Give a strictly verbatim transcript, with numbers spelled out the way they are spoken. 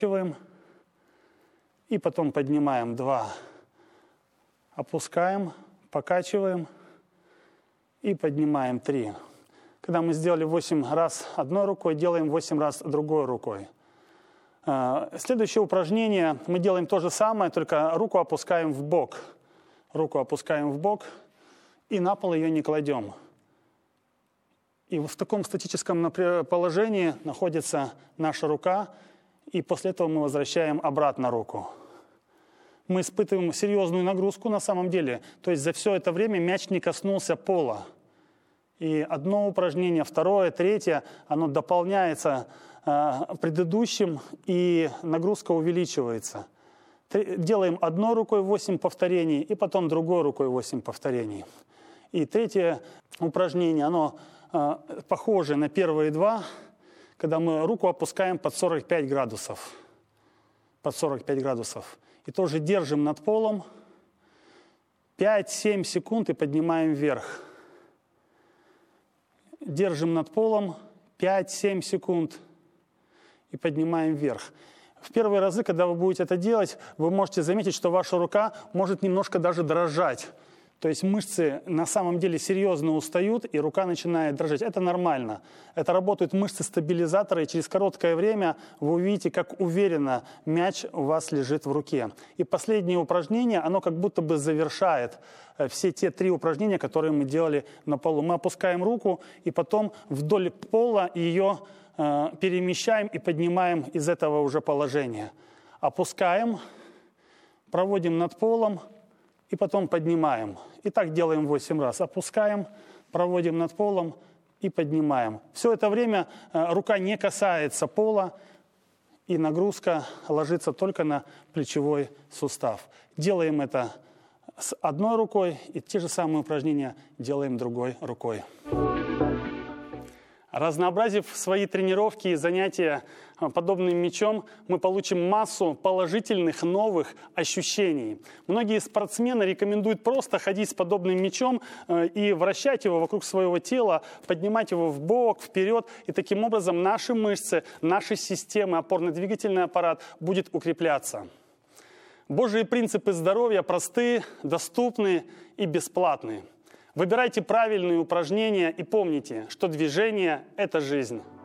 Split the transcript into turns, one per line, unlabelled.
И потом поднимаем два. Опускаем, покачиваем и поднимаем три. Когда мы сделали восемь раз одной рукой, делаем восемь раз другой рукой. Следующее упражнение мы делаем то же самое, только руку опускаем в бок. Руку опускаем в бок и на пол ее не кладем. И в таком статическом положении находится наша рука, и после этого мы возвращаем обратно руку. Мы испытываем серьезную нагрузку на самом деле. То есть за все это время мяч не коснулся пола. И одно упражнение, второе, третье, оно дополняется э, предыдущим, и нагрузка увеличивается. Делаем одной рукой восемь повторений, и потом другой рукой восемь повторений. И третье упражнение, оно э, похоже на первые два, когда мы руку опускаем под сорок пять градусов. Под сорок пять градусов. И тоже держим над полом пять-семь секунд и поднимаем вверх. Держим над полом пять-семь секунд и поднимаем вверх. В первые разы, когда вы будете это делать, вы можете заметить, что ваша рука может немножко даже дрожать. То есть мышцы на самом деле серьезно устают, и рука начинает дрожать. Это нормально. Это работают мышцы-стабилизаторы, и через короткое время вы увидите, как уверенно мяч у вас лежит в руке. И последнее упражнение, оно как будто бы завершает все те три упражнения, которые мы делали на полу. Мы опускаем руку, и потом вдоль пола ее э, перемещаем и поднимаем из этого уже положения. Опускаем, проводим над полом, и потом поднимаем. И так делаем восемь раз. Опускаем, проводим над полом и поднимаем. Все это время рука не касается пола, и нагрузка ложится только на плечевой сустав. Делаем это с одной рукой, и те же самые упражнения делаем другой рукой. Разнообразив свои тренировки и занятия подобным мячом, мы получим массу положительных новых ощущений. Многие спортсмены рекомендуют просто ходить с подобным мячом и вращать его вокруг своего тела, поднимать его в бок, вперед. И таким образом наши мышцы, наши системы, опорно-двигательный аппарат будет укрепляться. Божьи принципы здоровья просты, доступны и бесплатны. Выбирайте правильные упражнения и помните, что движение – это жизнь.